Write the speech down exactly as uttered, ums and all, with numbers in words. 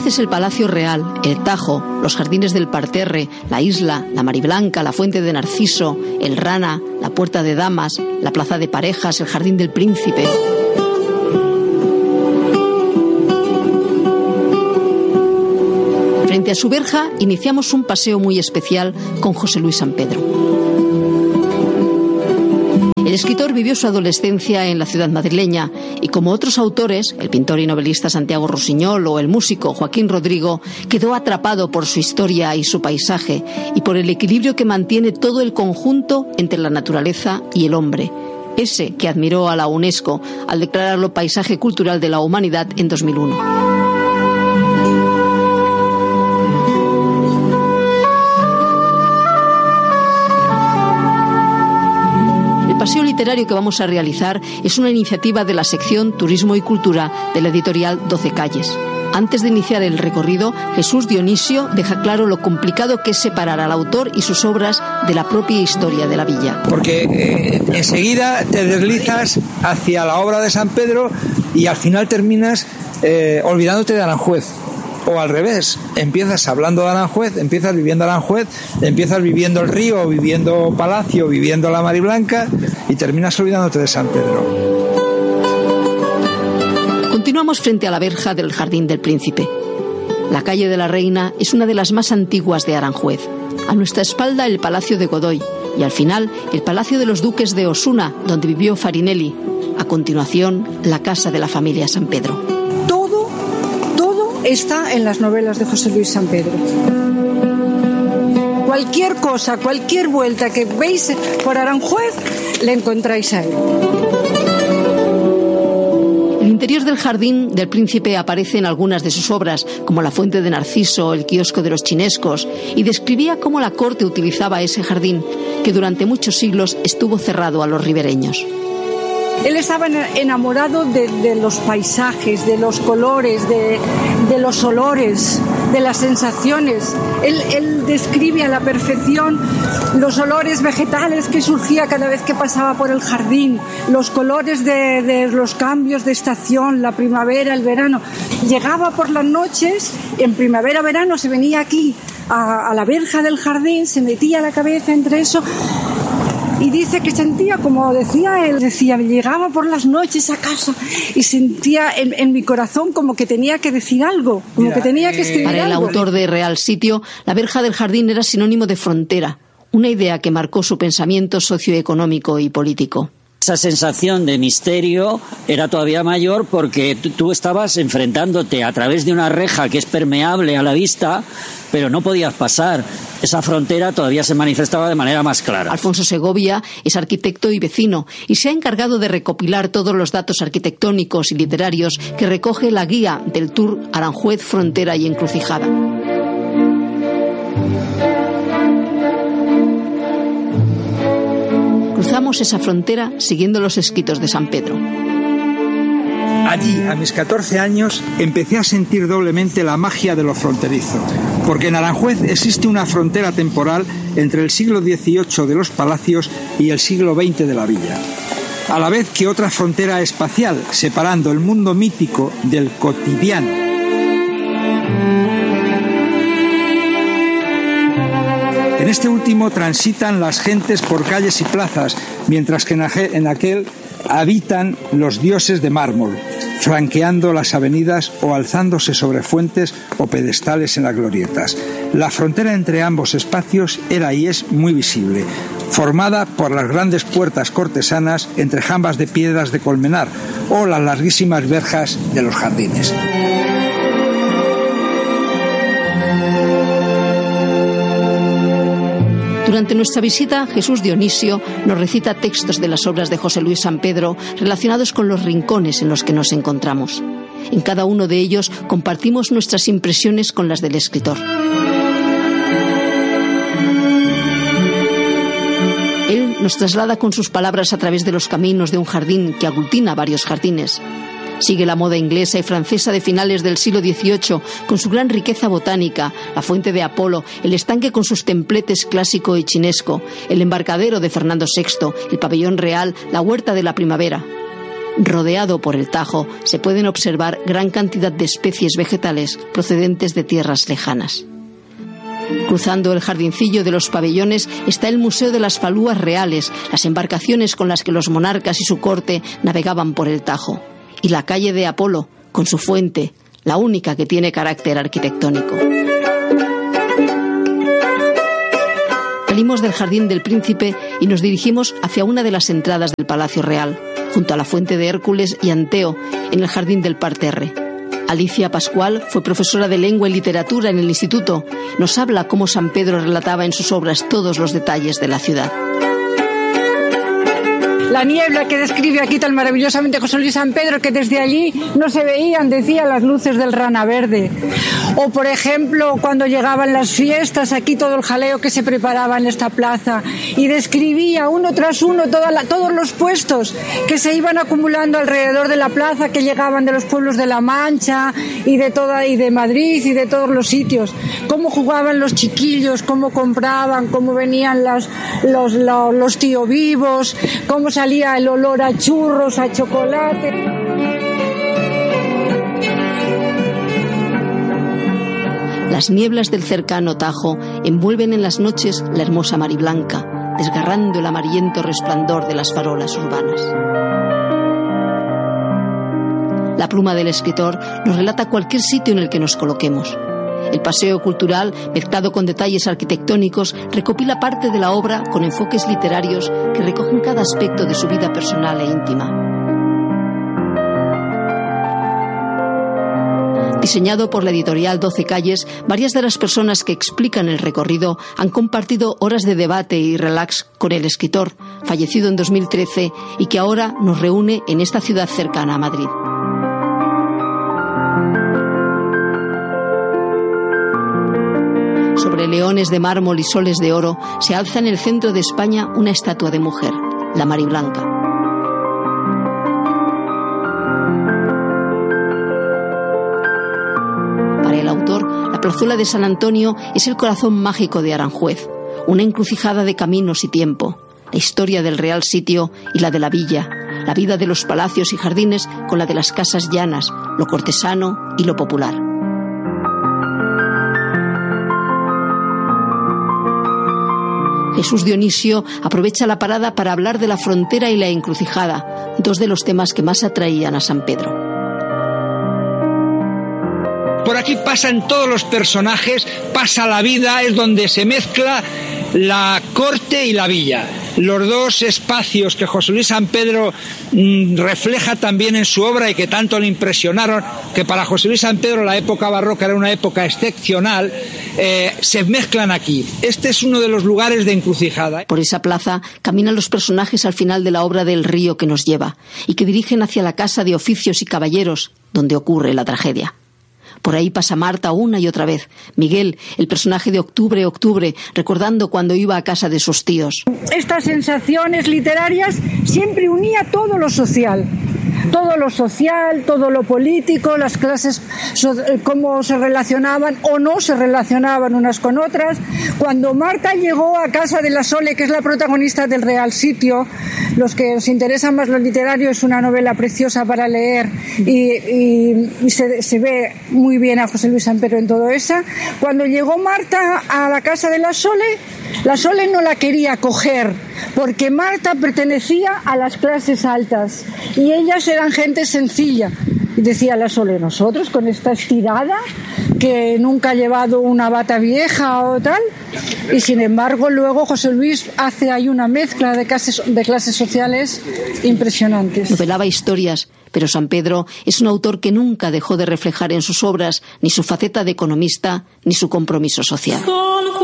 es el Palacio Real, el Tajo, los jardines del Parterre, la Isla, la Mariblanca, la Fuente de Narciso, el Rana, la Puerta de Damas, la Plaza de Parejas, el Jardín del Príncipe. Frente a su verja iniciamos un paseo muy especial con José Luis Sampedro. El escritor vivió su adolescencia en la ciudad madrileña y, como otros autores, el pintor y novelista Santiago Rusiñol o el músico Joaquín Rodrigo, quedó atrapado por su historia y su paisaje y por el equilibrio que mantiene todo el conjunto entre la naturaleza y el hombre, ese que admiró a la UNESCO al declararlo Paisaje Cultural de la Humanidad en dos mil uno. El paseo literario que vamos a realizar es una iniciativa de la sección Turismo y Cultura de la editorial doce Calles. Antes de iniciar el recorrido, Jesús Dionisio deja claro lo complicado que es separar al autor y sus obras de la propia historia de la villa. Porque eh, enseguida te deslizas hacia la obra de Sampedro y al final terminas eh, olvidándote de Aranjuez. O al revés, empiezas hablando de Aranjuez, empiezas viviendo Aranjuez, empiezas viviendo el río, viviendo Palacio, viviendo la Mariblanca y terminas olvidándote de Sampedro. Continuamos frente a la verja del Jardín del Príncipe. La calle de la Reina es una de las más antiguas de Aranjuez. A nuestra espalda el Palacio de Godoy y al final el Palacio de los Duques de Osuna, donde vivió Farinelli. A continuación, la casa de la familia Sampedro. Está en las novelas de José Luis Sampedro. Cualquier cosa, cualquier vuelta que veis por Aranjuez, le encontráis a él. El interior del Jardín del Príncipe aparece en algunas de sus obras, como La Fuente de Narciso, El Quiosco de los Chinescos, y describía cómo la corte utilizaba ese jardín, que durante muchos siglos estuvo cerrado a los ribereños. Él estaba enamorado de, de los paisajes, de los colores, de, de los olores, de las sensaciones. Él, él describe a la perfección los olores vegetales que surgía cada vez que pasaba por el jardín, los colores de, de los cambios de estación, la primavera, el verano. Llegaba por las noches, en primavera, verano, se venía aquí a, a la verja del jardín, se metía la cabeza entre eso. Y dice que sentía, como decía él, decía, llegaba por las noches a casa y sentía en, en mi corazón como que tenía que decir algo, como Mira, que tenía que escribir Para el algo. autor de Real Sitio, la verja del jardín era sinónimo de frontera, una idea que marcó su pensamiento socioeconómico y político. Esa sensación de misterio era todavía mayor porque tú estabas enfrentándote a través de una reja que es permeable a la vista, pero no podías pasar. Esa frontera todavía se manifestaba de manera más clara. Alfonso Segovia es arquitecto y vecino y se ha encargado de recopilar todos los datos arquitectónicos y literarios que recoge la guía del Tour Aranjuez, Frontera y Encrucijada. Cruzamos esa frontera siguiendo los escritos de Sampedro. Allí, a mis catorce años, empecé a sentir doblemente la magia de lo fronterizo, porque en Aranjuez existe una frontera temporal entre el siglo dieciocho de los palacios y el siglo veinte de la villa, a la vez que otra frontera espacial, separando el mundo mítico del cotidiano. En este último transitan las gentes por calles y plazas, mientras que en aquel habitan los dioses de mármol, flanqueando las avenidas o alzándose sobre fuentes o pedestales en las glorietas. La frontera entre ambos espacios era y es muy visible, formada por las grandes puertas cortesanas entre jambas de piedras de colmenar o las larguísimas verjas de los jardines. Durante nuestra visita, Jesús Dionisio nos recita textos de las obras de José Luis Sampedro relacionados con los rincones en los que nos encontramos. En cada uno de ellos compartimos nuestras impresiones con las del escritor. Él nos traslada con sus palabras a través de los caminos de un jardín que aglutina varios jardines. Sigue la moda inglesa y francesa de finales del siglo dieciocho, con su gran riqueza botánica, la fuente de Apolo, el estanque con sus templetes clásico y chinesco, el embarcadero de Fernando sexto, el pabellón real, la huerta de la primavera. Rodeado por el Tajo, se pueden observar gran cantidad de especies vegetales procedentes de tierras lejanas. Cruzando el jardincillo de los pabellones está el Museo de las Falúas Reales, las embarcaciones con las que los monarcas y su corte navegaban por el Tajo, y la calle de Apolo, con su fuente, la única que tiene carácter arquitectónico. Salimos del Jardín del Príncipe y nos dirigimos hacia una de las entradas del Palacio Real, junto a la fuente de Hércules y Anteo, en el Jardín del Parterre. Alicia Pascual fue profesora de lengua y literatura en el instituto. Nos habla cómo San Pedro relataba en sus obras todos los detalles de la ciudad. La niebla que describe aquí tan maravillosamente José Luis San Pedro, que desde allí no se veían, decía, las luces del Rana Verde. O, por ejemplo, cuando llegaban las fiestas, aquí todo el jaleo que se preparaba en esta plaza. Y describía uno tras uno toda la, todos los puestos que se iban acumulando alrededor de la plaza, que llegaban de los pueblos de La Mancha y de, toda, y de Madrid y de todos los sitios. Cómo jugaban los chiquillos, cómo compraban, cómo venían las, los, los, los tío vivos, cómo salía el olor a churros, a chocolate. Las nieblas del cercano Tajo envuelven en las noches la hermosa mar blanca, desgarrando el amarillento resplandor de las farolas urbanas. La pluma del escritor nos relata cualquier sitio en el que nos coloquemos. El paseo cultural, mezclado con detalles arquitectónicos, recopila parte de la obra con enfoques literarios que recogen cada aspecto de su vida personal e íntima. Diseñado por la editorial Doce Calles, varias de las personas que explican el recorrido han compartido horas de debate y relax con el escritor, fallecido en dos mil trece y que ahora nos reúne en esta ciudad cercana a Madrid. Sobre leones de mármol y soles de oro se alza en el centro de España una estatua de mujer, la Mariblanca. Para el autor, la plazuela de San Antonio es el corazón mágico de Aranjuez, una encrucijada de caminos y tiempo, la historia del real sitio y la de la villa, la vida de los palacios y jardines con la de las casas llanas, lo cortesano y lo popular. Jesús Dionisio aprovecha la parada para hablar de la frontera y la encrucijada, dos de los temas que más atraían a San Pedro. Por aquí pasan todos los personajes, pasa la vida, es donde se mezcla la corte y la villa. Los dos espacios que José Luis San Pedro mmm, refleja también en su obra y que tanto le impresionaron, que para José Luis San Pedro la época barroca era una época excepcional, eh, se mezclan aquí. Este es uno de los lugares de encrucijada. Por esa plaza caminan los personajes al final de la obra del río que nos lleva y que dirigen hacia la casa de oficios y caballeros, donde ocurre la tragedia. Por ahí pasa Marta una y otra vez. Miguel, el personaje de Octubre, Octubre, recordando cuando iba a casa de sus tíos. Estas sensaciones literarias siempre unía todo lo social. Todo lo social, todo lo político, las clases, cómo se relacionaban o no se relacionaban unas con otras. Cuando Marta llegó a casa de la Sole, que es la protagonista del Real Sitio, los que os interesan más lo literario, es una novela preciosa para leer y, y, y se, se ve muy bien a José Luis San Pedro en todo eso. Cuando llegó Marta a la casa de la Sole, la Sole no la quería coger porque Marta pertenecía a las clases altas y ellas eran gente sencilla. Y decía la Sole, nosotros con esta estirada que nunca ha llevado una bata vieja o tal. Y sin embargo luego José Luis hace ahí una mezcla de clases, de clases sociales impresionantes. Novelaba historias, pero San Pedro es un autor que nunca dejó de reflejar en sus obras ni su faceta de economista ni su compromiso social.